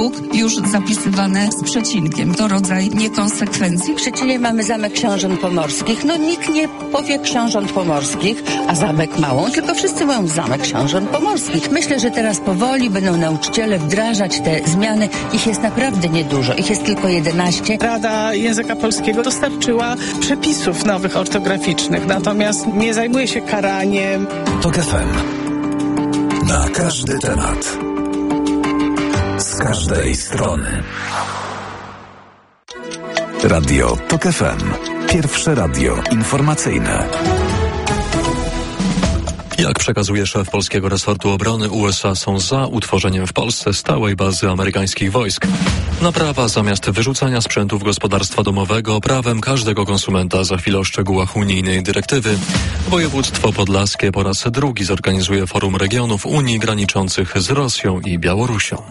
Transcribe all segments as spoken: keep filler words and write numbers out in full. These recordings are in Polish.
już zapisywane z przecinkiem. To rodzaj niekonsekwencji. W Szczecinie mamy Zamek Książąt Pomorskich. No nikt nie powie Książąt Pomorskich, a Zamek Małą, tylko wszyscy mówią Zamek Książąt Pomorskich. Myślę, że teraz powoli będą nauczyciele wdrażać te zmiany. Ich jest naprawdę niedużo. Ich jest tylko jedenaście. Rada Języka Polskiego dostarczyła przepisów nowych ortograficznych, natomiast nie zajmuje się karaniem. TOK F M. Na każdy temat. Z każdej strony. Radio TOK F M. Pierwsze radio informacyjne. Jak przekazuje szef polskiego resortu obrony, U S A są za utworzeniem w Polsce stałej bazy amerykańskich wojsk. Naprawa zamiast wyrzucania sprzętów gospodarstwa domowego prawem każdego konsumenta. Za chwilę o szczegółach unijnej dyrektywy. Województwo podlaskie po raz drugi zorganizuje Forum Regionów Unii graniczących z Rosją i Białorusią.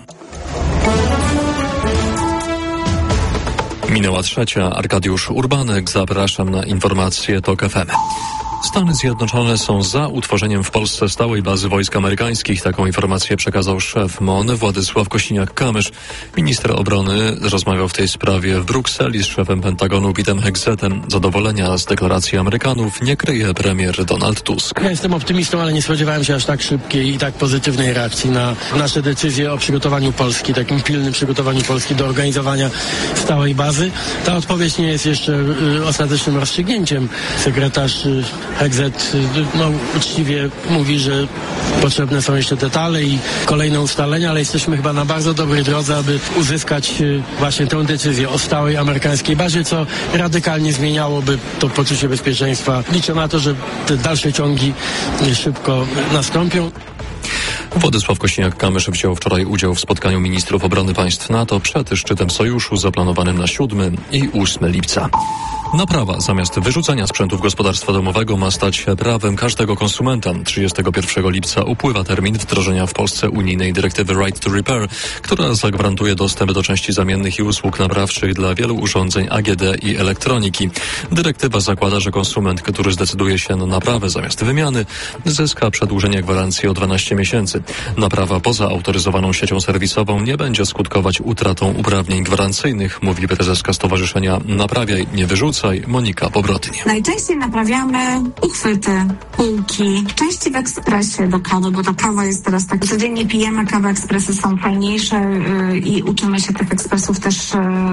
Minęła trzecia. Arkadiusz Urbanek. Zapraszam na informacje TOK F M. Stany Zjednoczone są za utworzeniem w Polsce stałej bazy wojsk amerykańskich. Taką informację przekazał szef M O N Władysław Kosiniak-Kamysz. Minister obrony rozmawiał w tej sprawie w Brukseli z szefem Pentagonu Petem Hegsetem. Zadowolenia z deklaracji Amerykanów nie kryje premier Donald Tusk. Ja jestem optymistą, ale nie spodziewałem się aż tak szybkiej i tak pozytywnej reakcji na nasze decyzje o przygotowaniu Polski, takim pilnym przygotowaniu Polski do organizowania stałej bazy. Ta odpowiedź nie jest jeszcze y, ostatecznym rozstrzygnięciem. Sekretarz y, Hegset no, uczciwie mówi, że potrzebne są jeszcze detale i kolejne ustalenia, ale jesteśmy chyba na bardzo dobrej drodze, aby uzyskać właśnie tę decyzję o stałej amerykańskiej bazie, co radykalnie zmieniałoby to poczucie bezpieczeństwa. Liczę na to, że te dalsze ciągi szybko nastąpią. Władysław Kosiniak-Kamysz wziął wczoraj udział w spotkaniu ministrów obrony państw NATO przed szczytem sojuszu zaplanowanym na siódmego i ósmego lipca. Naprawa zamiast wyrzucania sprzętów gospodarstwa domowego ma stać się prawem każdego konsumenta. trzydziestego pierwszego lipca upływa termin wdrożenia w Polsce unijnej dyrektywy Right to Repair, która zagwarantuje dostęp do części zamiennych i usług naprawczych dla wielu urządzeń A G D i elektroniki. Dyrektywa zakłada, że konsument, który zdecyduje się na naprawę zamiast wymiany, zyska przedłużenie gwarancji o dwanaście miesięcy. Naprawa poza autoryzowaną siecią serwisową nie będzie skutkować utratą uprawnień gwarancyjnych, mówi prezeska Stowarzyszenia Naprawiaj, nie wyrzucaj Monika Pobrotnie. Najczęściej naprawiamy uchwyty, półki, części w ekspresie do kawy, bo ta kawa jest teraz tak, codziennie pijemy kawę, ekspresy są fajniejsze yy, i uczymy się tych ekspresów też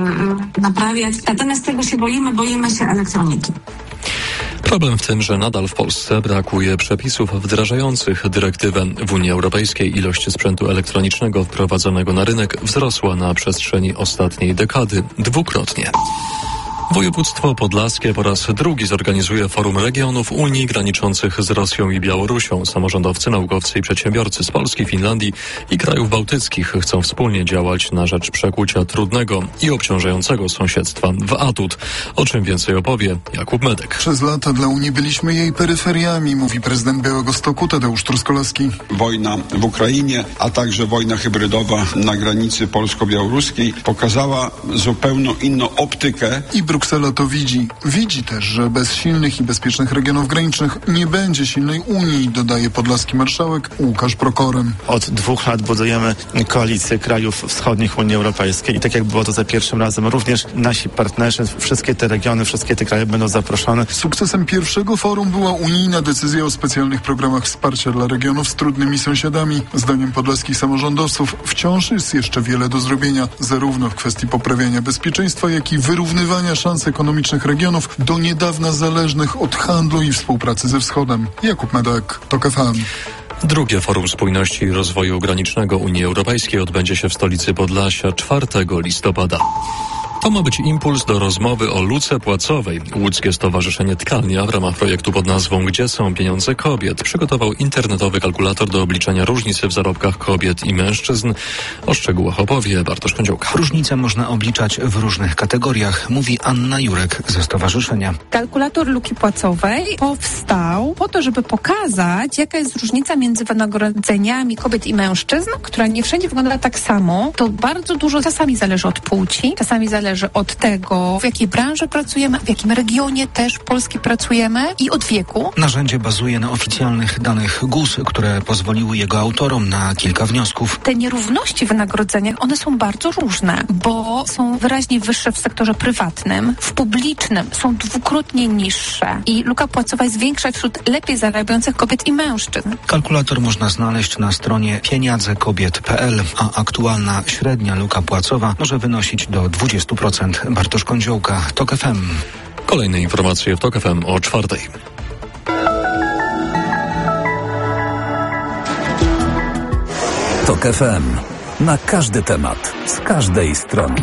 yy, naprawiać. Natomiast czego się boimy? Boimy się elektroniki. Problem w tym, że nadal w Polsce brakuje przepisów wdrażających dyrektywę. W Unii Europejskiej ilość sprzętu elektronicznego wprowadzonego na rynek wzrosła na przestrzeni ostatniej dekady dwukrotnie. Województwo podlaskie po raz drugi zorganizuje Forum Regionów Unii graniczących z Rosją i Białorusią. Samorządowcy, naukowcy i przedsiębiorcy z Polski, Finlandii i krajów bałtyckich chcą wspólnie działać na rzecz przekucia trudnego i obciążającego sąsiedztwa w atut. O czym więcej opowie Jakub Medek. Przez lata dla Unii byliśmy jej peryferiami, mówi prezydent Białegostoku Tadeusz Truskolaski. Wojna w Ukrainie, a także wojna hybrydowa na granicy polsko-białoruskiej pokazała zupełnie inną optykę. I Bruksela to widzi. Widzi też, że bez silnych i bezpiecznych regionów granicznych nie będzie silnej Unii, dodaje podlaski marszałek Łukasz Prokorem. Od dwóch lat budujemy koalicję krajów wschodnich Unii Europejskiej i tak jak było to za pierwszym razem, również nasi partnerzy, wszystkie te regiony, wszystkie te kraje będą zaproszone. Sukcesem pierwszego forum była unijna decyzja o specjalnych programach wsparcia dla regionów z trudnymi sąsiadami. Zdaniem podlaskich samorządowców wciąż jest jeszcze wiele do zrobienia, zarówno w kwestii poprawiania bezpieczeństwa, jak i wyrównywania szans ekonomicznych regionów do niedawna zależnych od handlu i współpracy ze Wschodem. Jakub Medek, TOK F M. Drugie Forum Spójności i Rozwoju Granicznego Unii Europejskiej odbędzie się w stolicy Podlasia czwartego listopada. To ma być impuls do rozmowy o luce płacowej. Łódzkie Stowarzyszenie Tkalnia w ramach projektu pod nazwą Gdzie są pieniądze kobiet przygotował internetowy kalkulator do obliczenia różnicy w zarobkach kobiet i mężczyzn. O szczegółach opowie Bartosz Kądziołka. Różnice można obliczać w różnych kategoriach, mówi Anna Jurek ze stowarzyszenia. Kalkulator luki płacowej powstał po to, żeby pokazać, jaka jest różnica między wynagrodzeniami kobiet i mężczyzn, która nie wszędzie wygląda tak samo. To bardzo dużo czasami zależy od płci, czasami zależy zależy od tego, w jakiej branży pracujemy, w jakim regionie też Polski pracujemy i od wieku. Narzędzie bazuje na oficjalnych danych G U S, które pozwoliły jego autorom na kilka wniosków. Te nierówności w wynagrodzeniach, one są bardzo różne, bo są wyraźnie wyższe w sektorze prywatnym, w publicznym są dwukrotnie niższe i luka płacowa jest większa wśród lepiej zarabiających kobiet i mężczyzn. Kalkulator można znaleźć na stronie pieniądze kobiet kropka p l, a aktualna średnia luka płacowa może wynosić do dwadzieścia procent. Bartosz Kądziołka, TOK F M. Kolejne informacje w TOK F M o czwartej. TOK F M. Na każdy temat, z każdej strony.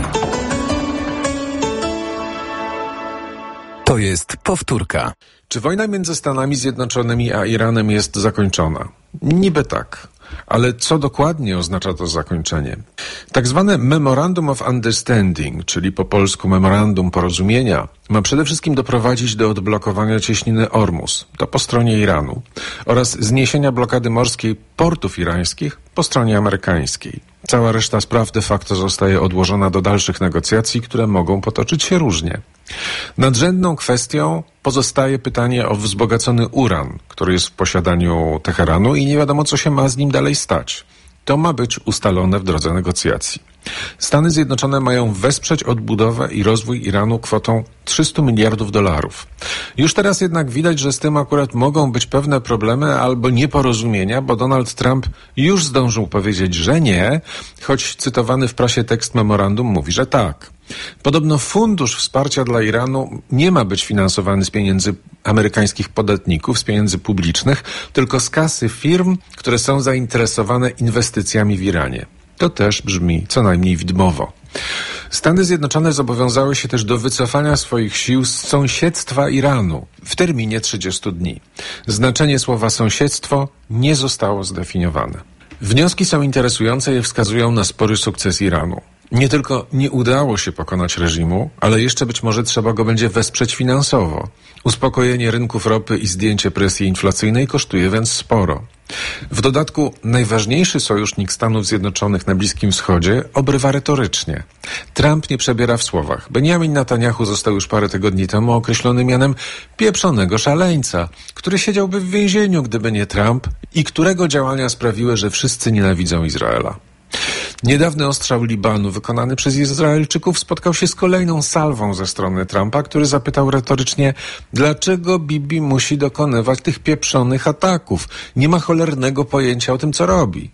To jest powtórka. Czy wojna między Stanami Zjednoczonymi a Iranem jest zakończona? Niby tak. Ale co dokładnie oznacza to zakończenie? Tak zwane Memorandum of Understanding, czyli po polsku Memorandum Porozumienia, ma przede wszystkim doprowadzić do odblokowania cieśniny Ormus, to po stronie Iranu, oraz zniesienia blokady morskiej portów irańskich po stronie amerykańskiej. Cała reszta spraw de facto zostaje odłożona do dalszych negocjacji, które mogą potoczyć się różnie. Nadrzędną kwestią pozostaje pytanie o wzbogacony uran, który jest w posiadaniu Teheranu i nie wiadomo, co się ma z nim dalej stać. To ma być ustalone w drodze negocjacji. Stany Zjednoczone mają wesprzeć odbudowę i rozwój Iranu kwotą trzysta miliardów dolarów. Już teraz jednak widać, że z tym akurat mogą być pewne problemy albo nieporozumienia, bo Donald Trump już zdążył powiedzieć, że nie, choć cytowany w prasie tekst memorandum mówi, że tak. Podobno fundusz wsparcia dla Iranu nie ma być finansowany z pieniędzy amerykańskich podatników, z pieniędzy publicznych, tylko z kasy firm, które są zainteresowane inwestycjami w Iranie. To też brzmi co najmniej widmowo. Stany Zjednoczone zobowiązały się też do wycofania swoich sił z sąsiedztwa Iranu w terminie trzydziestu dni. Znaczenie słowa sąsiedztwo nie zostało zdefiniowane. Wnioski są interesujące i wskazują na spory sukces Iranu. Nie tylko nie udało się pokonać reżimu, ale jeszcze być może trzeba go będzie wesprzeć finansowo. Uspokojenie rynków ropy i zdjęcie presji inflacyjnej kosztuje więc sporo. W dodatku najważniejszy sojusznik Stanów Zjednoczonych na Bliskim Wschodzie obrywa retorycznie. Trump nie przebiera w słowach. Benjamin Netanyahu został już parę tygodni temu określony mianem pieprzonego szaleńca, który siedziałby w więzieniu, gdyby nie Trump i którego działania sprawiły, że wszyscy nienawidzą Izraela. Niedawny ostrzał Libanu wykonany przez Izraelczyków spotkał się z kolejną salwą ze strony Trumpa, który zapytał retorycznie, dlaczego Bibi musi dokonywać tych pieprzonych ataków. Nie ma cholernego pojęcia o tym, co robi.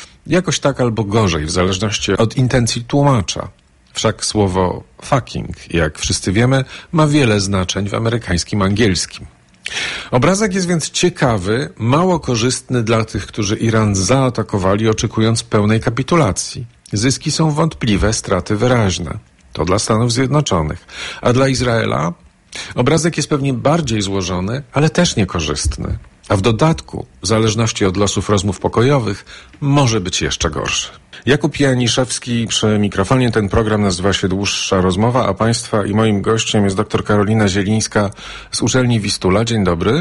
Jakoś tak albo gorzej, w zależności od intencji tłumacza. Wszak słowo fucking, jak wszyscy wiemy, ma wiele znaczeń w amerykańskim angielskim. Obrazek jest więc ciekawy, mało korzystny dla tych, którzy Iran zaatakowali, oczekując pełnej kapitulacji. Zyski są wątpliwe, straty wyraźne. To dla Stanów Zjednoczonych. A dla Izraela obrazek jest pewnie bardziej złożony, ale też niekorzystny. A w dodatku, w zależności od losów rozmów pokojowych, może być jeszcze gorszy. Jakub Janiszewski przy mikrofonie. Ten program nazywa się Dłuższa Rozmowa, a Państwa i moim gościem jest dr Karolina Zielińska z uczelni Wistula. Dzień dobry.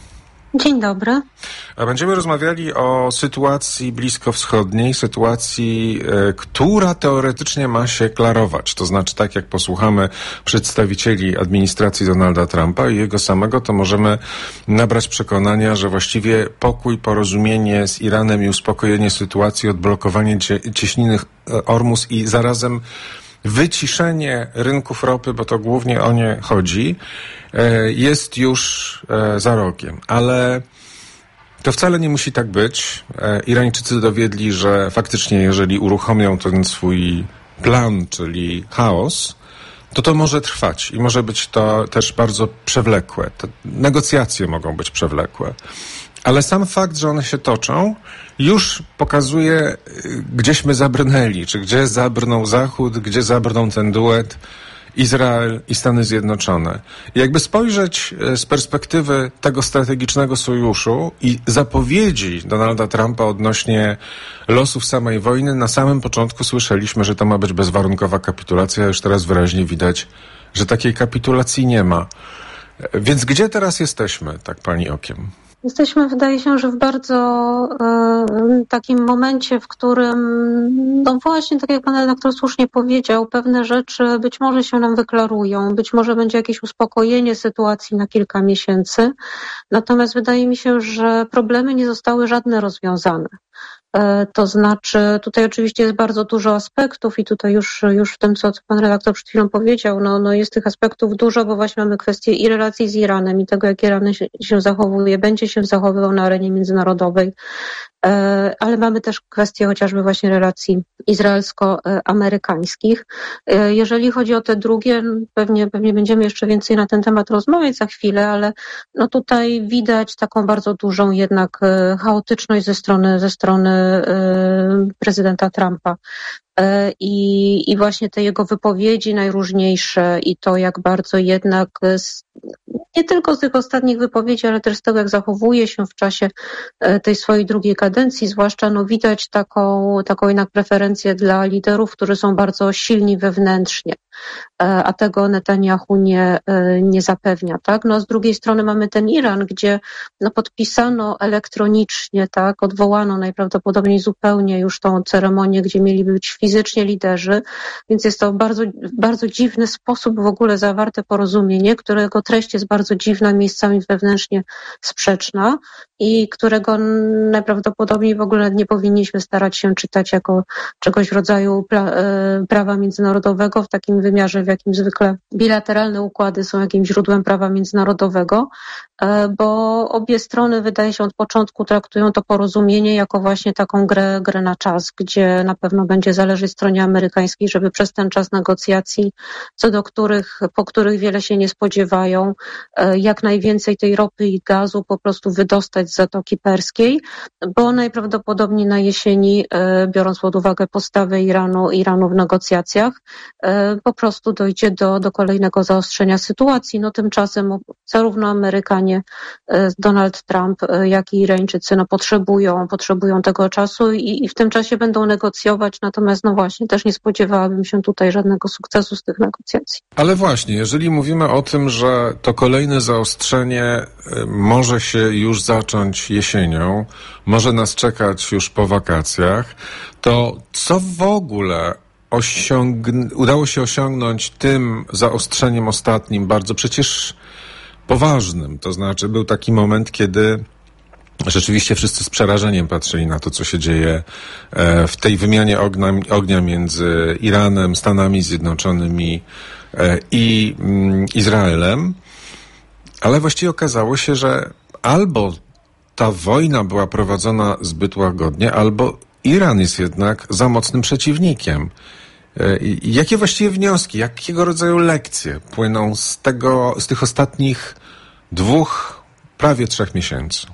Dzień dobry. A będziemy rozmawiali o sytuacji bliskowschodniej, sytuacji, e, która teoretycznie ma się klarować. To znaczy, tak jak posłuchamy przedstawicieli administracji Donalda Trumpa i jego samego, to możemy nabrać przekonania, że właściwie pokój, porozumienie z Iranem i uspokojenie sytuacji, odblokowanie cie, cieśniny Ormus i zarazem wyciszenie rynków ropy, bo to głównie o nie chodzi, jest już za rogiem. Ale to wcale nie musi tak być. Irańczycy dowiedli, że faktycznie jeżeli uruchomią ten swój plan, czyli chaos, to to może trwać i może być to też bardzo przewlekłe. Te negocjacje mogą być przewlekłe. Ale sam fakt, że one się toczą, już pokazuje, gdzieśmy zabrnęli, czy gdzie zabrnął Zachód, gdzie zabrnął ten duet Izrael i Stany Zjednoczone. I jakby spojrzeć z perspektywy tego strategicznego sojuszu i zapowiedzi Donalda Trumpa odnośnie losów samej wojny, na samym początku słyszeliśmy, że to ma być bezwarunkowa kapitulacja, a już teraz wyraźnie widać, że takiej kapitulacji nie ma. Więc gdzie teraz jesteśmy, tak pani okiem? Jesteśmy, wydaje się, że w bardzo e, takim momencie, w którym, no właśnie, tak jak pan redaktor słusznie powiedział, pewne rzeczy być może się nam wyklarują, być może będzie jakieś uspokojenie sytuacji na kilka miesięcy, natomiast wydaje mi się, że problemy nie zostały żadne rozwiązane. To znaczy, tutaj oczywiście jest bardzo dużo aspektów i tutaj już, już w tym, co pan redaktor przed chwilą powiedział, no, no jest tych aspektów dużo, bo właśnie mamy kwestię i relacji z Iranem i tego, jak Iran się, się zachowuje, będzie się zachowywał na arenie międzynarodowej, ale mamy też kwestię chociażby właśnie relacji izraelsko-amerykańskich. Jeżeli chodzi o te drugie, pewnie, pewnie będziemy jeszcze więcej na ten temat rozmawiać za chwilę, ale no tutaj widać taką bardzo dużą jednak chaotyczność ze strony, ze strony prezydenta Trumpa. I, i właśnie te jego wypowiedzi najróżniejsze i to, jak bardzo jednak z, nie tylko z tych ostatnich wypowiedzi, ale też z tego, jak zachowuje się w czasie tej swojej drugiej kadencji, zwłaszcza no widać taką, taką jednak preferencję dla liderów, którzy są bardzo silni wewnętrznie, a tego Netanyahu nie, nie zapewnia, tak? No a z drugiej strony mamy ten Iran, gdzie no podpisano elektronicznie, tak? Odwołano najprawdopodobniej zupełnie już tą ceremonię, gdzie mieli być fizycznie liderzy, więc jest to bardzo, bardzo dziwny sposób w ogóle zawarte porozumienie, którego treść jest bardzo dziwna, miejscami wewnętrznie sprzeczna i którego najprawdopodobniej w ogóle nie powinniśmy starać się czytać jako czegoś w rodzaju pra, prawa międzynarodowego w takim wymiarze, w jakim zwykle bilateralne układy są jakimś źródłem prawa międzynarodowego, bo obie strony, wydaje się, od początku traktują to porozumienie jako właśnie taką grę, grę na czas, gdzie na pewno będzie zależeć stronie amerykańskiej, żeby przez ten czas negocjacji, co do których, po których wiele się nie spodziewają, jak najwięcej tej ropy i gazu po prostu wydostać z Zatoki Perskiej, bo najprawdopodobniej na jesieni, biorąc pod uwagę postawę Iranu, Iranu w negocjacjach, po prostu dojdzie do, do kolejnego zaostrzenia sytuacji. No tymczasem zarówno Amerykanie, Donald Trump, jak i Irańczycy no, potrzebują, potrzebują tego czasu i, i w tym czasie będą negocjować, natomiast no właśnie też nie spodziewałabym się tutaj żadnego sukcesu z tych negocjacji. Ale właśnie, jeżeli mówimy o tym, że to kolejne zaostrzenie może się już zacząć jesienią, może nas czekać już po wakacjach, to co w ogóle osiągn- udało się osiągnąć tym zaostrzeniem ostatnim, bardzo przecież poważnym? To znaczy był taki moment, kiedy rzeczywiście wszyscy z przerażeniem patrzyli na to, co się dzieje w tej wymianie ognia, ognia między Iranem, Stanami Zjednoczonymi i Izraelem, ale właściwie okazało się, że albo ta wojna była prowadzona zbyt łagodnie, albo Iran jest jednak za mocnym przeciwnikiem. Jakie właściwie wnioski, jakiego rodzaju lekcje płyną z tego, z tych ostatnich dwóch, prawie trzech miesięcy?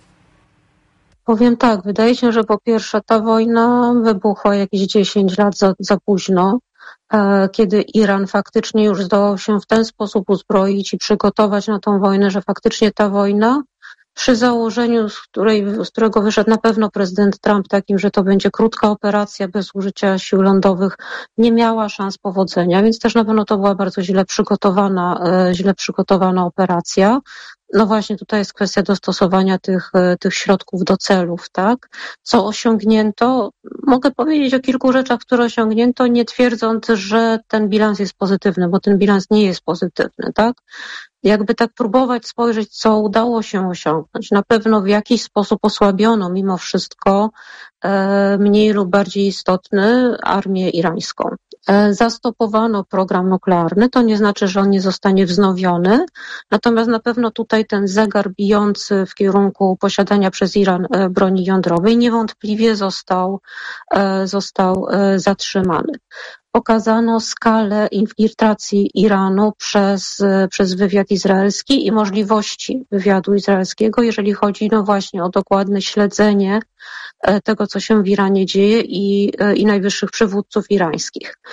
Powiem tak, wydaje się, że po pierwsze ta wojna wybuchła jakieś dziesięć lat za, za późno, e, kiedy Iran faktycznie już zdołał się w ten sposób uzbroić i przygotować na tą wojnę, że faktycznie ta wojna przy założeniu, z, której, z którego wyszedł na pewno prezydent Trump, takim, że to będzie krótka operacja bez użycia sił lądowych, nie miała szans powodzenia, więc też na pewno to była bardzo źle przygotowana, e, źle przygotowana operacja. No właśnie tutaj jest kwestia dostosowania tych, tych środków do celów, tak? Co osiągnięto? Mogę powiedzieć o kilku rzeczach, które osiągnięto, nie twierdząc, że ten bilans jest pozytywny, bo ten bilans nie jest pozytywny, tak? Jakby tak próbować spojrzeć, co udało się osiągnąć. Na pewno w jakiś sposób osłabiono mimo wszystko e, mniej lub bardziej istotny armię irańską. E, zastopowano program nuklearny, to nie znaczy, że on nie zostanie wznowiony, natomiast na pewno tutaj ten zegar bijący w kierunku posiadania przez Iran e, broni jądrowej niewątpliwie został, e, został e, zatrzymany. Pokazano skalę infiltracji Iranu przez, przez wywiad izraelski i możliwości wywiadu izraelskiego, jeżeli chodzi no właśnie o dokładne śledzenie tego, co się w Iranie dzieje i, i najwyższych przywódców irańskich.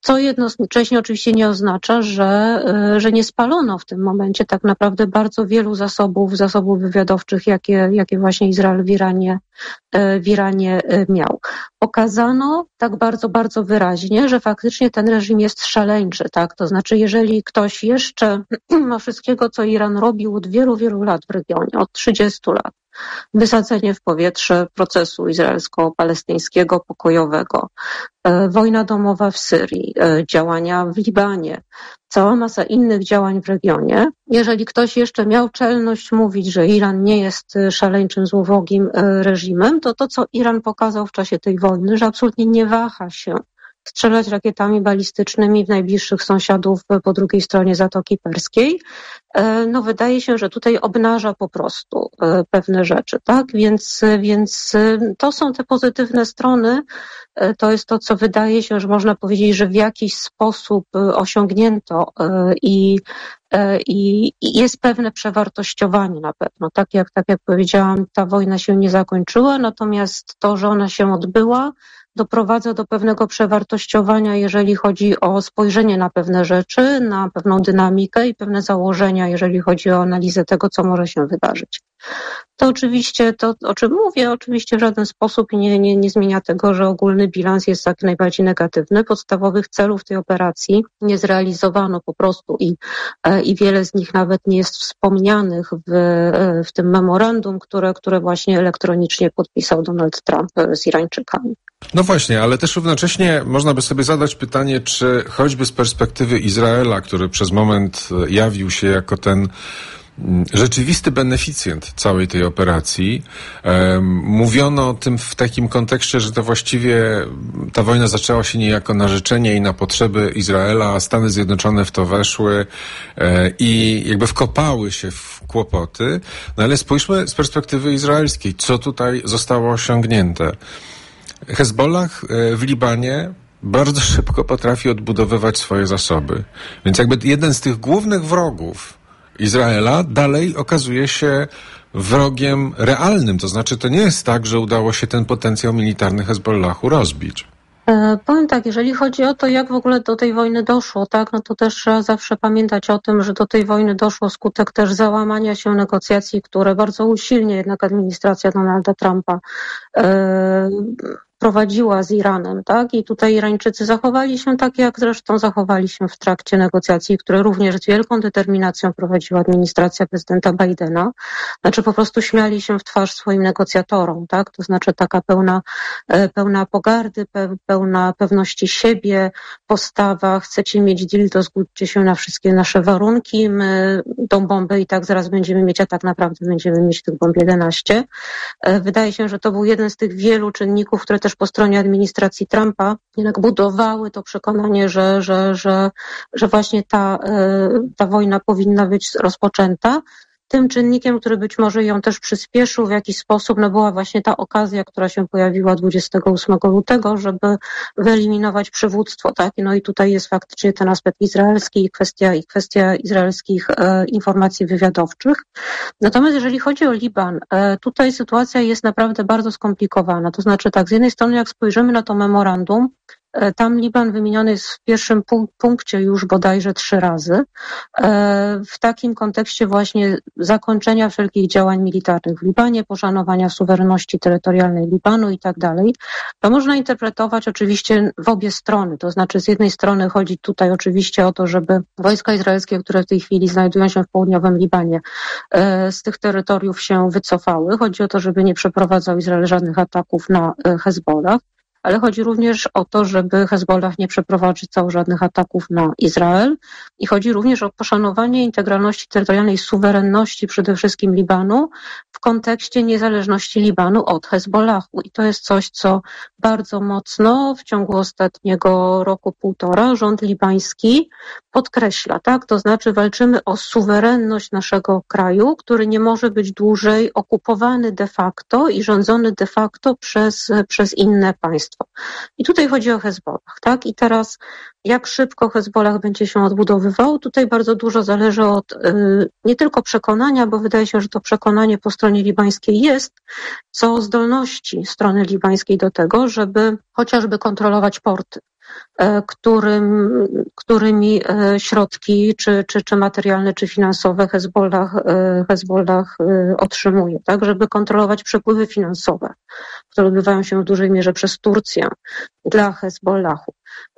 Co jednocześnie oczywiście nie oznacza, że, że nie spalono w tym momencie tak naprawdę bardzo wielu zasobów, zasobów wywiadowczych, jakie, jakie właśnie Izrael w Iranie, w Iranie miał. Pokazano tak bardzo, bardzo wyraźnie, że faktycznie ten reżim jest szaleńczy, tak? To znaczy, jeżeli ktoś jeszcze ma wszystkiego, co Iran robił od wielu, wielu lat w regionie, od trzydziestu lat, wysadzenie w powietrze procesu izraelsko-palestyńskiego pokojowego, e, wojna domowa w Syrii, e, działania w Libanie, cała masa innych działań w regionie. Jeżeli ktoś jeszcze miał czelność mówić, że Iran nie jest szaleńczym, złowrogim e, reżimem, to to, co Iran pokazał w czasie tej wojny, że absolutnie nie waha się strzelać rakietami balistycznymi w najbliższych sąsiadów po drugiej stronie Zatoki Perskiej, no wydaje się, że tutaj obnaża po prostu pewne rzeczy, tak? Więc, więc to są te pozytywne strony, to jest to, co wydaje się, że można powiedzieć, że w jakiś sposób osiągnięto i, i, i jest pewne przewartościowanie na pewno. Tak jak, tak jak powiedziałam, ta wojna się nie zakończyła, natomiast to, że ona się odbyła, doprowadza do pewnego przewartościowania, jeżeli chodzi o spojrzenie na pewne rzeczy, na pewną dynamikę i pewne założenia, jeżeli chodzi o analizę tego, co może się wydarzyć. To oczywiście, to o czym mówię, oczywiście w żaden sposób nie, nie, nie zmienia tego, że ogólny bilans jest jak najbardziej negatywny. Podstawowych celów tej operacji nie zrealizowano po prostu i, i wiele z nich nawet nie jest wspomnianych w, w tym memorandum, które, które właśnie elektronicznie podpisał Donald Trump z Irańczykami. No właśnie, ale też równocześnie można by sobie zadać pytanie, czy choćby z perspektywy Izraela, który przez moment jawił się jako ten rzeczywisty beneficjent całej tej operacji. Um, mówiono o tym w takim kontekście, że to właściwie ta wojna zaczęła się niejako na życzenie i na potrzeby Izraela, a Stany Zjednoczone w to weszły e, i jakby wkopały się w kłopoty. No ale spójrzmy z perspektywy izraelskiej, co tutaj zostało osiągnięte. Hezbollah w Libanie bardzo szybko potrafi odbudowywać swoje zasoby. Więc jakby jeden z tych głównych wrogów Izraela dalej okazuje się wrogiem realnym. To znaczy, to nie jest tak, że udało się ten potencjał militarny Hezbollahu rozbić. E, powiem tak, jeżeli chodzi o to, jak w ogóle do tej wojny doszło, tak, no to też trzeba zawsze pamiętać o tym, że do tej wojny doszło skutek też załamania się negocjacji, które bardzo usilnie jednak administracja Donalda Trumpa e, prowadziła z Iranem, tak? I tutaj Irańczycy zachowali się tak, jak zresztą zachowali się w trakcie negocjacji, które również z wielką determinacją prowadziła administracja prezydenta Bidena. Znaczy po prostu śmiali się w twarz swoim negocjatorom, tak? To znaczy taka pełna, pełna pogardy, pełna pewności siebie, postawa, chcecie mieć deal, to zgódźcie się na wszystkie nasze warunki, my tą bombę i tak zaraz będziemy mieć, a tak naprawdę będziemy mieć tych bomb jedenaście. Wydaje się, że to był jeden z tych wielu czynników, które też po stronie administracji Trumpa jednak budowały to przekonanie, że, że, że, że właśnie ta, ta wojna powinna być rozpoczęta. Tym czynnikiem, który być może ją też przyspieszył w jakiś sposób, no była właśnie ta okazja, która się pojawiła dwudziestego ósmego lutego, żeby wyeliminować przywództwo, tak? No i tutaj jest faktycznie ten aspekt izraelski i kwestia, i kwestia izraelskich e, informacji wywiadowczych. Natomiast jeżeli chodzi o Liban, e, tutaj sytuacja jest naprawdę bardzo skomplikowana. To znaczy tak, z jednej strony jak spojrzymy na to memorandum, tam Liban wymieniony jest w pierwszym punkcie już bodajże trzy razy. W takim kontekście właśnie zakończenia wszelkich działań militarnych w Libanie, poszanowania suwerenności terytorialnej Libanu i tak dalej. To można interpretować oczywiście w obie strony. To znaczy z jednej strony chodzi tutaj oczywiście o to, żeby wojska izraelskie, które w tej chwili znajdują się w południowym Libanie, z tych terytoriów się wycofały. Chodzi o to, żeby nie przeprowadzał Izrael żadnych ataków na Hezbollah. Ale chodzi również o to, żeby Hezbollah nie przeprowadzał żadnych ataków na Izrael i chodzi również o poszanowanie integralności terytorialnej, suwerenności przede wszystkim Libanu w kontekście niezależności Libanu od Hezbollahu. I to jest coś, co bardzo mocno w ciągu ostatniego roku, półtora rząd libański podkreśla, tak? To znaczy walczymy o suwerenność naszego kraju, który nie może być dłużej okupowany de facto i rządzony de facto przez, przez inne państwa. I tutaj chodzi o Hezbollah, tak? I teraz jak szybko Hezbollah będzie się odbudowywał, tutaj bardzo dużo zależy od y, nie tylko przekonania, bo wydaje się, że to przekonanie po stronie libańskiej jest, co zdolności strony libańskiej do tego, żeby chociażby kontrolować porty. którym, którymi środki, czy, czy, czy materialne, czy finansowe Hezbollah, Hezbollah otrzymuje, tak, żeby kontrolować przepływy finansowe, które odbywają się w dużej mierze przez Turcję dla Hezbollahu.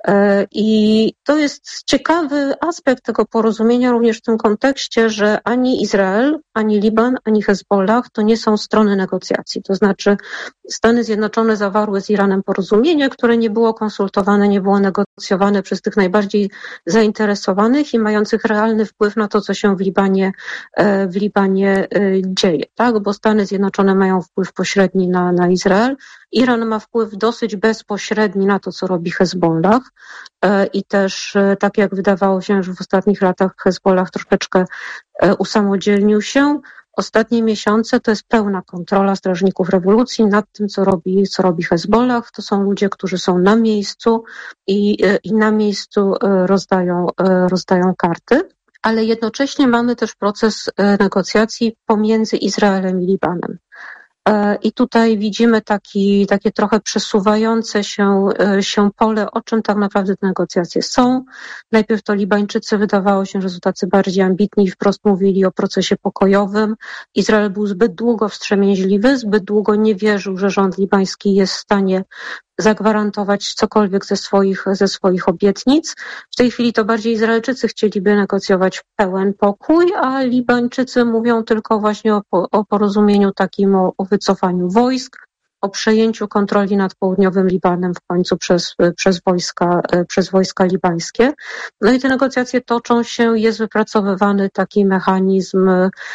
I to jest ciekawy aspekt tego porozumienia również w tym kontekście, że ani Izrael, ani Liban, ani Hezbollah to nie są strony negocjacji. To znaczy Stany Zjednoczone zawarły z Iranem porozumienie, które nie było konsultowane, nie było negocjowane przez tych najbardziej zainteresowanych i mających realny wpływ na to, co się w Libanie, w Libanie dzieje, tak? Bo Stany Zjednoczone mają wpływ pośredni na, na Izrael, Iran ma wpływ dosyć bezpośredni na to, co robi Hezbollah i też tak jak wydawało się, że w ostatnich latach Hezbollah troszeczkę usamodzielnił się, ostatnie miesiące to jest pełna kontrola strażników rewolucji nad tym, co robi, co robi Hezbollah. To są ludzie, którzy są na miejscu i, i na miejscu rozdają, rozdają karty. Ale jednocześnie mamy też proces negocjacji pomiędzy Izraelem i Libanem. I tutaj widzimy taki, takie trochę przesuwające się, się pole, o czym tak naprawdę te negocjacje są. Najpierw to Libańczycy wydawało się, że są tacy bardziej ambitni i wprost mówili o procesie pokojowym. Izrael był zbyt długo wstrzemięźliwy, zbyt długo nie wierzył, że rząd libański jest w stanie zagwarantować cokolwiek ze swoich, ze swoich obietnic. W tej chwili to bardziej Izraelczycy chcieliby negocjować pełen pokój, a Libańczycy mówią tylko właśnie o, o porozumieniu takim, o, o wycofaniu wojsk, o przejęciu kontroli nad południowym Libanem w końcu przez, przez, wojska, przez wojska libańskie. No i te negocjacje toczą się, jest wypracowywany taki mechanizm,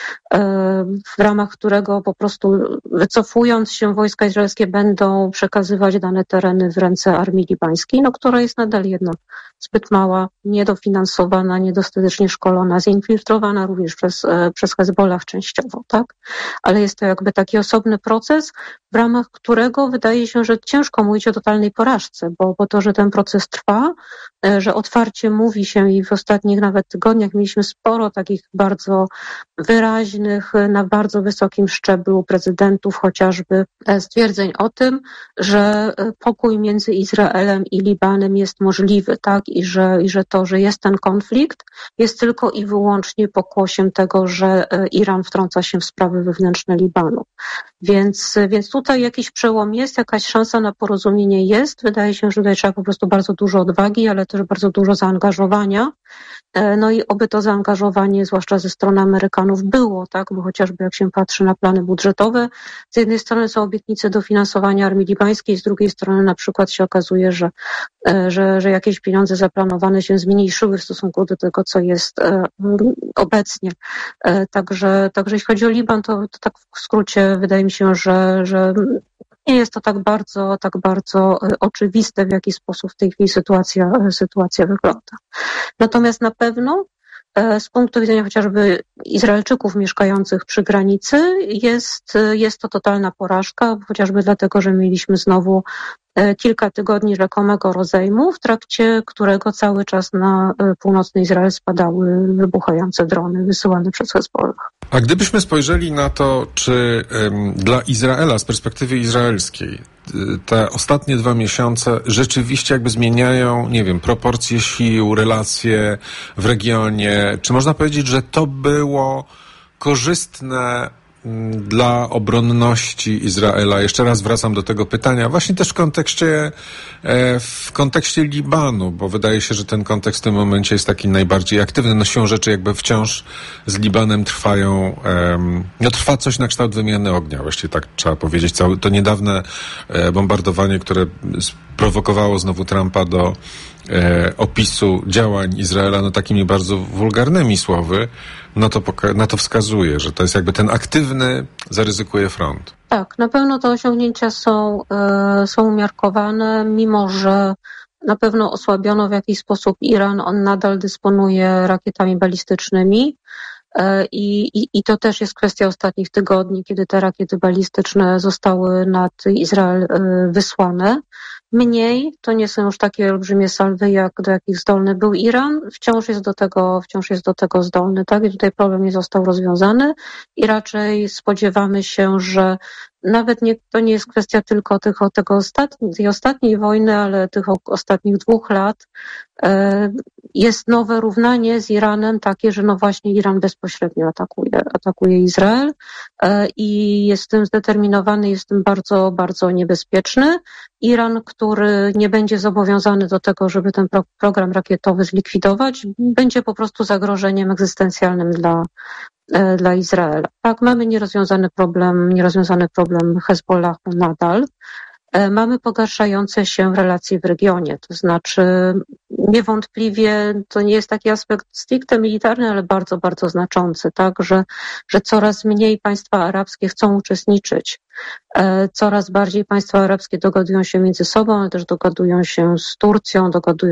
w ramach którego po prostu wycofując się wojska izraelskie będą przekazywać dane tereny w ręce armii libańskiej, no która jest nadal jednak zbyt mała, niedofinansowana, niedostatecznie szkolona, zinfiltrowana również przez, przez Hezbollah częściowo, tak? Ale jest to jakby taki osobny proces, w ramach którego wydaje się, że ciężko mówić o totalnej porażce, bo, bo to, że ten proces trwa, że otwarcie mówi się i w ostatnich nawet tygodniach mieliśmy sporo takich bardzo wyraźnych, na bardzo wysokim szczeblu prezydentów chociażby stwierdzeń o tym, że pokój między Izraelem i Libanem jest możliwy, tak? I że, i że to, że jest ten konflikt, jest tylko i wyłącznie pokłosiem tego, że Iran wtrąca się w sprawy wewnętrzne Libanu. Więc, więc tutaj jakiś przełom jest, jakaś szansa na porozumienie jest. Wydaje się, że tutaj trzeba po prostu bardzo dużo odwagi, ale też bardzo dużo zaangażowania. No i oby to zaangażowanie, zwłaszcza ze strony Amerykanów, było, tak, bo chociażby jak się patrzy na plany budżetowe, z jednej strony są obietnice dofinansowania armii libańskiej, z drugiej strony na przykład się okazuje, że, że, że jakieś pieniądze zaplanowane się zmniejszyły w stosunku do tego, co jest obecnie. Także, także jeśli chodzi o Liban, to, to tak w skrócie wydaje mi się, że, że nie jest to tak bardzo, tak bardzo oczywiste, w jaki sposób w tej chwili sytuacja, sytuacja wygląda. Natomiast na pewno z punktu widzenia chociażby Izraelczyków mieszkających przy granicy jest, jest to totalna porażka, chociażby dlatego, że mieliśmy znowu kilka tygodni rzekomego rozejmu, w trakcie którego cały czas na północny Izrael spadały wybuchające drony wysyłane przez Hezbollah. A gdybyśmy spojrzeli na to, czy ym, dla Izraela z perspektywy izraelskiej te ostatnie dwa miesiące rzeczywiście jakby zmieniają, nie wiem, proporcje sił, relacje w regionie, czy można powiedzieć, że to było korzystne dla obronności Izraela? Jeszcze raz wracam do tego pytania, właśnie też w kontekście, w kontekście Libanu, bo wydaje się, że ten kontekst w tym momencie jest taki najbardziej aktywny. No siłą rzeczy jakby wciąż z Libanem trwają, no trwa coś na kształt wymiany ognia, właściwie tak trzeba powiedzieć. Całe to niedawne bombardowanie, które sprowokowało znowu Trumpa do e, opisu działań Izraela no takimi bardzo wulgarnymi słowy, no to, poka- na to wskazuje, że to jest jakby ten aktywny, zaryzykuje front. Tak, na pewno te osiągnięcia są, e, są umiarkowane, mimo że na pewno osłabiono w jakiś sposób Iran, on nadal dysponuje rakietami balistycznymi. I, i, I to też jest kwestia ostatnich tygodni, kiedy te rakiety balistyczne zostały nad Izrael wysłane. mniej, to nie są już takie olbrzymie salwy, jak do jakich zdolny był Iran. Wciąż jest do tego, wciąż jest do tego zdolny, tak? I tutaj problem nie został rozwiązany i raczej spodziewamy się, że nawet nie, to nie jest kwestia tylko tych, tego ostatni, tej ostatniej wojny, ale tych ostatnich dwóch lat. Jest nowe równanie z Iranem takie, że no właśnie Iran bezpośrednio atakuje, atakuje Izrael i jest tym zdeterminowany, jest tym bardzo, bardzo niebezpieczny. Iran, który nie będzie zobowiązany do tego, żeby ten pro, program rakietowy zlikwidować, będzie po prostu zagrożeniem egzystencjalnym dla dla Izraela. Tak, mamy nierozwiązany problem, nierozwiązany problem Hezbollahu nadal. Mamy pogarszające się relacje w regionie, to znaczy niewątpliwie to nie jest taki aspekt stricte militarny, ale bardzo, bardzo znaczący, tak, że, że coraz mniej państwa arabskie chcą uczestniczyć. Coraz bardziej państwa arabskie dogadują się między sobą, ale też dogadują się z Turcją, dogadują